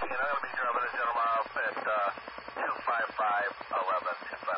and I'm going to be dropping a gentleman off at 25511.